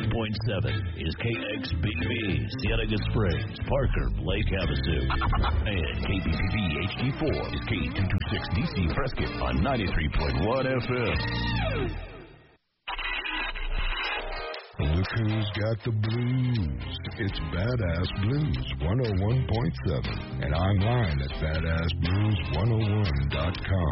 is KXBB, Cienega Springs, Parker, Lake Havasu. And KBPV HD4 is K226DC Prescott on 93.1 FM. Look who's got the blues. It's Badass Blues 101.7 and online at badassblues101.com.